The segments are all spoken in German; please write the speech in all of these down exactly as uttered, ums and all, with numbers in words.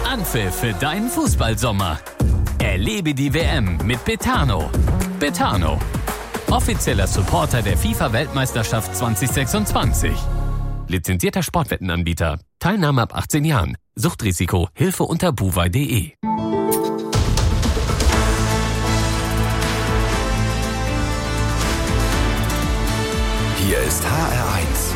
Anpfiff für deinen Fußballsommer. Erlebe die W M mit Betano. Betano, offizieller Supporter der FIFA-Weltmeisterschaft zwanzig sechsundzwanzig. Lizenzierter Sportwettenanbieter. Teilnahme ab achtzehn Jahren. Suchtrisiko. Hilfe unter buwei punkt de. Hier ist H R eins.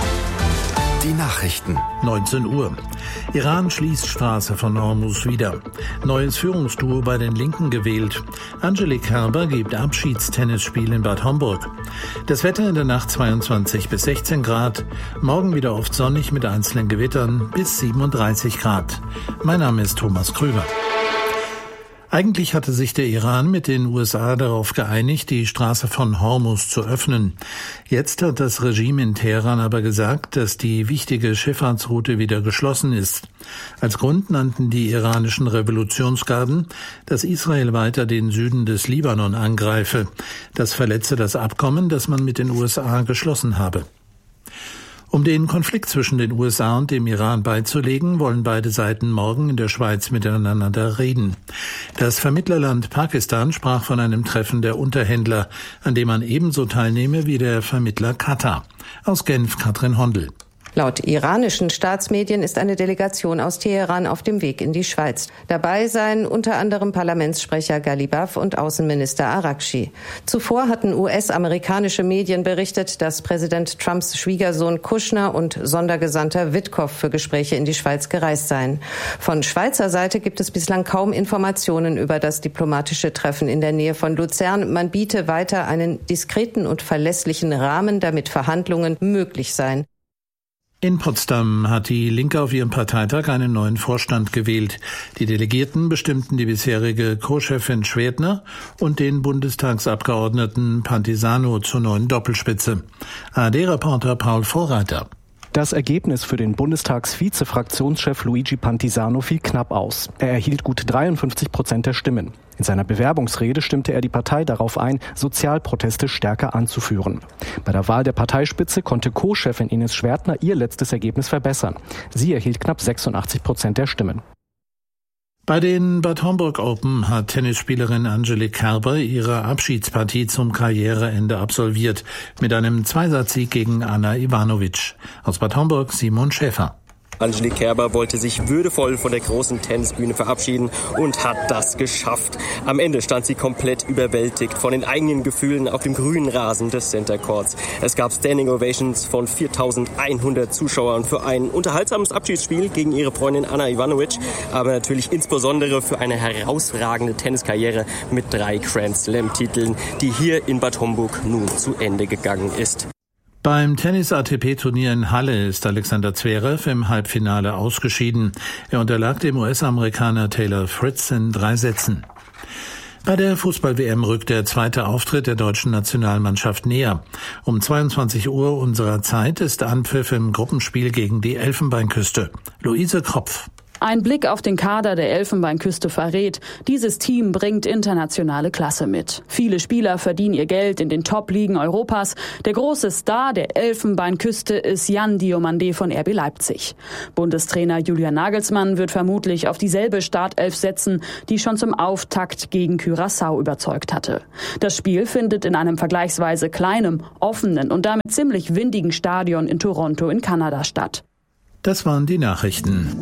Die Nachrichten. neunzehn Uhr. Iran schließt Straße von Hormuz wieder. Neues Führungsduo bei den Linken gewählt. Angelique Kerber gibt Abschiedstennisspiel in Bad Homburg. Das Wetter in der Nacht zweiundzwanzig bis sechzehn Grad. Morgen wieder oft sonnig mit einzelnen Gewittern bis siebenunddreißig Grad. Mein Name ist Thomas Krüger. Eigentlich hatte sich der Iran mit den U S A darauf geeinigt, die Straße von Hormuz zu öffnen. Jetzt hat das Regime in Teheran aber gesagt, dass die wichtige Schifffahrtsroute wieder geschlossen ist. Als Grund nannten die iranischen Revolutionsgarden, dass Israel weiter den Süden des Libanon angreife. Das verletze das Abkommen, das man mit den U S A geschlossen habe. Um den Konflikt zwischen den U S A und dem Iran beizulegen, wollen beide Seiten morgen in der Schweiz miteinander reden. Das Vermittlerland Pakistan sprach von einem Treffen der Unterhändler, an dem man ebenso teilnehme wie der Vermittler Katar. Aus Genf Katrin Hondel. Laut iranischen Staatsmedien ist eine Delegation aus Teheran auf dem Weg in die Schweiz. Dabei seien unter anderem Parlamentssprecher Ghalibaf und Außenminister Araghchi. Zuvor hatten U S-amerikanische Medien berichtet, dass Präsident Trumps Schwiegersohn Kushner und Sondergesandter Witkow für Gespräche in die Schweiz gereist seien. Von Schweizer Seite gibt es bislang kaum Informationen über das diplomatische Treffen in der Nähe von Luzern. Man biete weiter einen diskreten und verlässlichen Rahmen, damit Verhandlungen möglich seien. In Potsdam hat die Linke auf ihrem Parteitag einen neuen Vorstand gewählt. Die Delegierten bestimmten die bisherige Co-Chefin Schwedner und den Bundestagsabgeordneten Pantisano zur neuen Doppelspitze. A R D-Reporter Paul Vorreiter. Das Ergebnis für den Bundestagsvize-Fraktionschef Luigi Pantisano fiel knapp aus. Er erhielt gut dreiundfünfzig Prozent der Stimmen. In seiner Bewerbungsrede stimmte er die Partei darauf ein, Sozialproteste stärker anzuführen. Bei der Wahl der Parteispitze konnte Co-Chefin Ines Schwertner ihr letztes Ergebnis verbessern. Sie erhielt knapp sechsundachtzig Prozent der Stimmen. Bei den Bad Homburg Open hat Tennisspielerin Angelique Kerber ihre Abschiedspartie zum Karriereende absolviert, mit einem Zweisatzsieg gegen Ana Ivanovic. Aus Bad Homburg Simon Schäfer. Angelique Kerber wollte sich würdevoll von der großen Tennisbühne verabschieden und hat das geschafft. Am Ende stand sie komplett überwältigt von den eigenen Gefühlen auf dem grünen Rasen des Center Courts. Es gab Standing Ovations von viertausendeinhundert Zuschauern für ein unterhaltsames Abschiedsspiel gegen ihre Freundin Ana Ivanovic, aber natürlich insbesondere für eine herausragende Tenniskarriere mit drei Grand Slam-Titeln, die hier in Bad Homburg nun zu Ende gegangen ist. Beim Tennis-A T P-Turnier in Halle ist Alexander Zverev im Halbfinale ausgeschieden. Er unterlag dem U S-Amerikaner Taylor Fritz in drei Sätzen. Bei der Fußball-W M rückt der zweite Auftritt der deutschen Nationalmannschaft näher. Um zweiundzwanzig Uhr unserer Zeit ist Anpfiff im Gruppenspiel gegen die Elfenbeinküste. Luise Kropf. Ein Blick auf den Kader der Elfenbeinküste verrät, dieses Team bringt internationale Klasse mit. Viele Spieler verdienen ihr Geld in den Top-Ligen Europas. Der große Star der Elfenbeinküste ist Jan Diomande von R B Leipzig. Bundestrainer Julian Nagelsmann wird vermutlich auf dieselbe Startelf setzen, die schon zum Auftakt gegen Curaçao überzeugt hatte. Das Spiel findet in einem vergleichsweise kleinen, offenen und damit ziemlich windigen Stadion in Toronto in Kanada statt. Das waren die Nachrichten.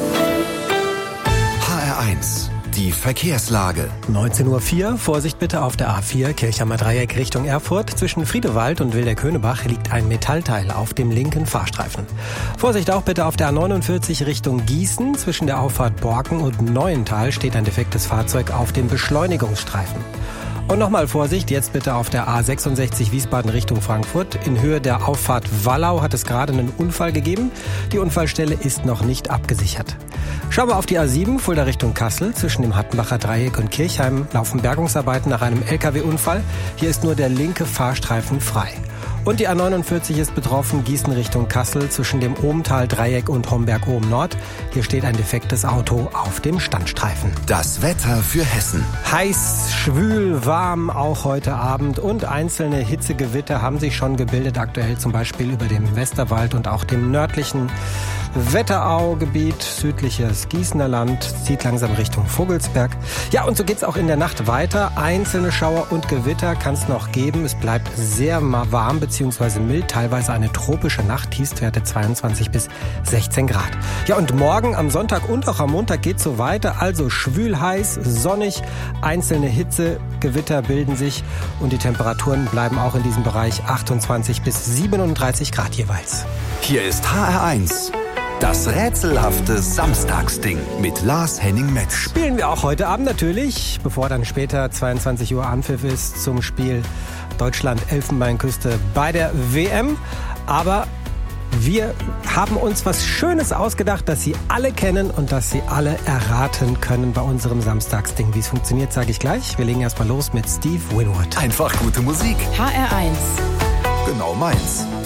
H R eins. Die Verkehrslage. neunzehn Uhr vier. Vorsicht bitte auf der A vier Kirchheimer Dreieck Richtung Erfurt. Zwischen Friedewald und Wilderköhnebach liegt ein Metallteil auf dem linken Fahrstreifen. Vorsicht auch bitte auf der A neunundvierzig Richtung Gießen. Zwischen der Auffahrt Borken und Neuental steht ein defektes Fahrzeug auf dem Beschleunigungsstreifen. Und nochmal Vorsicht, jetzt bitte auf der A sechsundsechzig Wiesbaden Richtung Frankfurt. In Höhe der Auffahrt Wallau hat es gerade einen Unfall gegeben. Die Unfallstelle ist noch nicht abgesichert. Schauen wir auf die A sieben, Fulda Richtung Kassel. Zwischen dem Hattenbacher Dreieck und Kirchheim laufen Bergungsarbeiten nach einem L K W-Unfall. Hier ist nur der linke Fahrstreifen frei. Und die A neunundvierzig ist betroffen, Gießen Richtung Kassel, zwischen dem Ohmtal-Dreieck und Homberg-Ohm-Nord. Hier steht ein defektes Auto auf dem Standstreifen. Das Wetter für Hessen. Heiß, schwül, warm, auch heute Abend. Und einzelne Hitzegewitter haben sich schon gebildet, aktuell zum Beispiel über dem Westerwald und auch dem nördlichen Wetterau-Gebiet, südliches Gießener Land, zieht langsam Richtung Vogelsberg. Ja, und so geht's auch in der Nacht weiter. Einzelne Schauer und Gewitter kann es noch geben. Es bleibt sehr warm bzw. mild, teilweise eine tropische Nacht, Tiefstwerte zweiundzwanzig bis sechzehn Grad. Ja, und morgen am Sonntag und auch am Montag geht's so weiter. Also schwül, heiß, sonnig, einzelne Hitze, Gewitter bilden sich und die Temperaturen bleiben auch in diesem Bereich achtundzwanzig bis siebenunddreißig Grad jeweils. Hier ist H R eins. Das rätselhafte Samstagsding mit Lars Henning Metz. Spielen wir auch heute Abend natürlich, bevor dann später zweiundzwanzig Uhr Anpfiff ist zum Spiel Deutschland-Elfenbeinküste bei der W M. Aber wir haben uns was Schönes ausgedacht, das Sie alle kennen und das Sie alle erraten können bei unserem Samstagsding. Wie es funktioniert, sage ich gleich. Wir legen erstmal los mit Steve Winwood. Einfach gute Musik. H R eins. Genau meins.